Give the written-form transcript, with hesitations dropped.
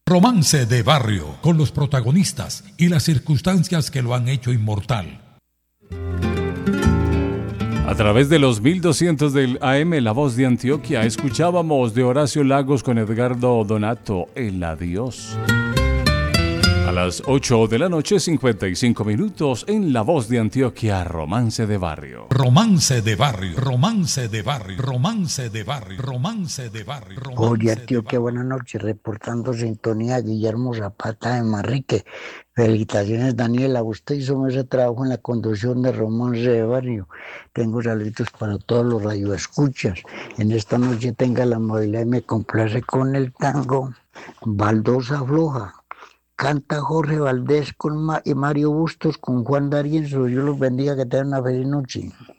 Romance de Barrio, con los protagonistas y las circunstancias que lo han hecho inmortal. A través de los 1200 del AM La Voz de Antioquia, escuchábamos de Horacio Lagos con Edgardo Donato, El Adiós. A las 8 de la noche, 55 minutos, en La Voz de Antioquia, Romance de Barrio. Romance de Barrio, Romance de Barrio, Romance de Barrio, Romance de Barrio. Oye, Antioquia, buenas noches, reportando sintonía, Guillermo Zapata de Manrique. Felicitaciones, Daniela, usted hizo ese trabajo en la conducción de Romance de Barrio. Tengo saludos para todos los radioescuchas. En esta noche tenga la amabilidad y me complace con el tango Baldosa Floja. Canta Jorge Valdés y Mario Bustos con Juan D'Arienzo. Dios los bendiga, que tengan una feliz noche.